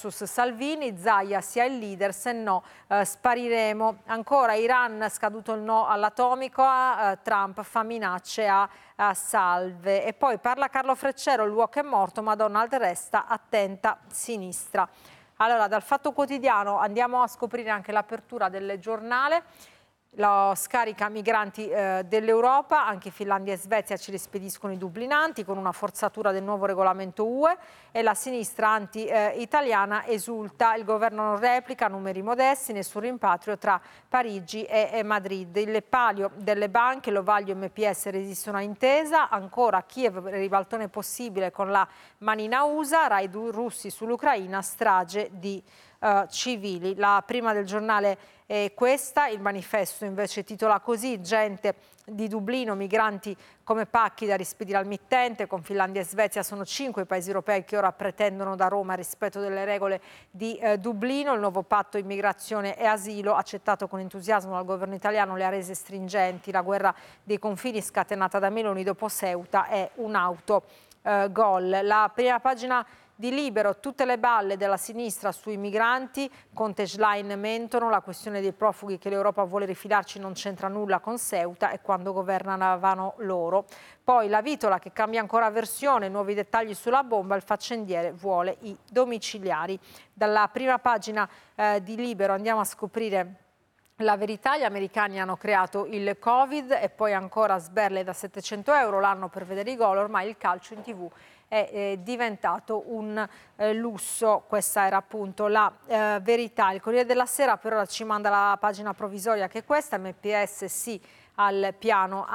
versus Salvini, Zaia sia il leader, se no spariremo. Ancora Iran, scaduto il no all'atomico, Trump fa minacce a salve. E poi parla Carlo Freccero, l'uoco è morto ma Donald resta attenta sinistra. Allora, dal Fatto Quotidiano andiamo a scoprire anche l'apertura del giornale. Lo scarica migranti dell'Europa, anche Finlandia e Svezia ci rispediscono i dublinanti con una forzatura del nuovo regolamento UE e la sinistra anti-italiana esulta, il governo non replica, numeri modesti, nessun rimpatrio tra Parigi e Madrid. Il palio delle banche, l'Ovaglio MPS resistono a intesa, ancora Kiev ribaltone possibile con la manina USA, raid russi sull'Ucraina, strage di civili. La prima del giornale è questa, il manifesto invece titola così: gente di Dublino, migranti come pacchi da rispedire al mittente. Con Finlandia e Svezia sono 5 i paesi europei che ora pretendono da Roma il rispetto delle regole di Dublino. Il nuovo patto immigrazione e asilo, accettato con entusiasmo dal governo italiano, le ha rese stringenti. La guerra dei confini scatenata da Meloni dopo Ceuta è un autogol. La prima pagina di Libero, tutte le balle della sinistra sui migranti, Conte e Schlein mentono, la questione dei profughi che l'Europa vuole rifilarci non c'entra nulla con Ceuta e quando governavano loro. Poi la Vitola che cambia ancora versione, nuovi dettagli sulla bomba, il faccendiere vuole i domiciliari. Dalla prima pagina di Libero andiamo a scoprire la verità: gli americani hanno creato il Covid e poi ancora sberle da 700 euro l'anno per vedere i gol, ormai il calcio in TV è diventato un lusso. Questa era appunto la verità. Il Corriere della Sera per ora ci manda la pagina provvisoria che è questa: MPS sì al piano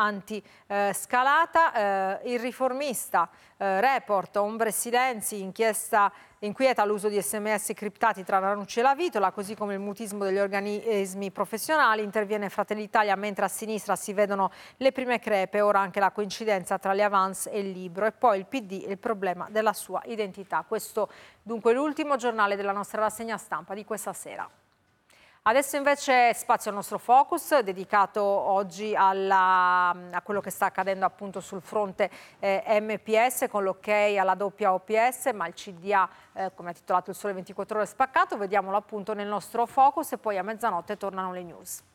anti-scalata. Il Riformista, report, ombre e silenzi, inquieta l'uso di SMS criptati tra Ranucci e la Vitola, così come il mutismo degli organismi professionali. Interviene Fratelli d'Italia mentre a sinistra si vedono le prime crepe, ora anche la coincidenza tra le avance e il libro. E poi il PD e il problema della sua identità. Questo dunque è l'ultimo giornale della nostra rassegna stampa di questa sera. Adesso invece spazio al nostro focus dedicato oggi a quello che sta accadendo appunto sul fronte MPS con l'ok alla doppia OPS, ma il CDA, come ha titolato il Sole 24 Ore, spaccato. Vediamolo appunto nel nostro focus e poi a mezzanotte tornano le news.